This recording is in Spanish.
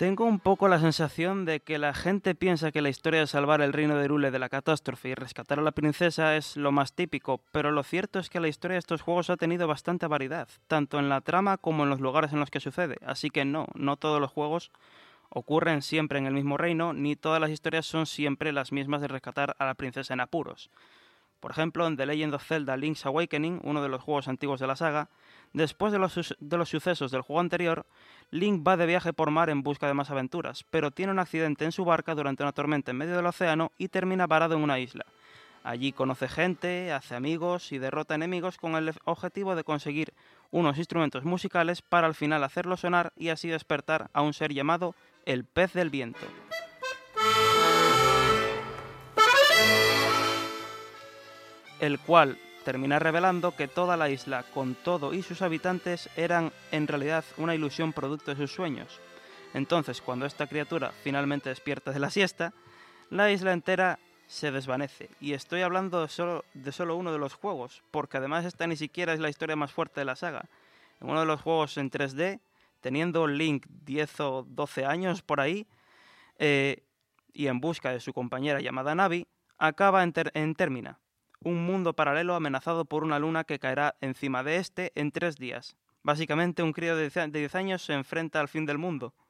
Tengo un poco la sensación de que la gente piensa que la historia de salvar el reino de Hyrule de la catástrofe y rescatar a la princesa es lo más típico, pero lo cierto es que la historia de estos juegos ha tenido bastante variedad, tanto en la trama como en los lugares en los que sucede, así que no todos los juegos ocurren siempre en el mismo reino, ni todas las historias son siempre las mismas de rescatar a la princesa en apuros. Por ejemplo, en The Legend of Zelda Link's Awakening, uno de los juegos antiguos de la saga, después de los sucesos del juego anterior, Link va de viaje por mar en busca de más aventuras, pero tiene un accidente en su barca durante una tormenta en medio del océano y termina varado en una isla. Allí conoce gente, hace amigos y derrota enemigos con el objetivo de conseguir unos instrumentos musicales para al final hacerlo sonar y así despertar a un ser llamado el Pez del Viento, el cual termina revelando que toda la isla, con todo y sus habitantes, eran en realidad una ilusión producto de sus sueños. Entonces, cuando esta criatura finalmente despierta de la siesta, la isla entera se desvanece. Y estoy hablando de solo uno de los juegos, porque además esta ni siquiera es la historia más fuerte de la saga. En uno de los juegos en 3D, teniendo Link 10 o 12 años por ahí, y en busca de su compañera llamada Navi, acaba en Termina, un mundo paralelo amenazado por una luna que caerá encima de este en 3 días. Básicamente, un crío de 10 años se enfrenta al fin del mundo.